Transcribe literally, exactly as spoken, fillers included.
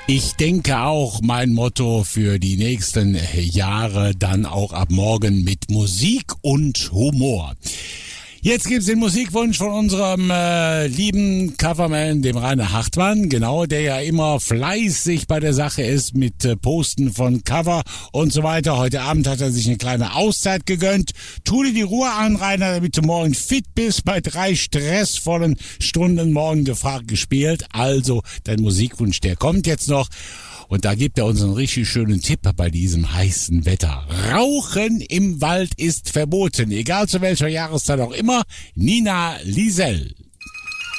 Ich denke auch, mein Motto für die nächsten Jahre dann auch ab morgen mit Musik und Humor. Jetzt gibt's den Musikwunsch von unserem äh, lieben Coverman, dem Rainer Hartmann, genau, der ja immer fleißig bei der Sache ist mit äh, Posten von Cover und so weiter. Heute Abend hat er sich eine kleine Auszeit gegönnt. Tu dir die Ruhe an, Rainer, damit du morgen fit bist. Bei drei stressvollen Stunden morgen gefragt gespielt. Also, dein Musikwunsch, der kommt jetzt noch. Und da gibt er uns einen richtig schönen Tipp bei diesem heißen Wetter. Rauchen im Wald ist verboten, egal zu welcher Jahreszeit auch immer. Nina Liesel.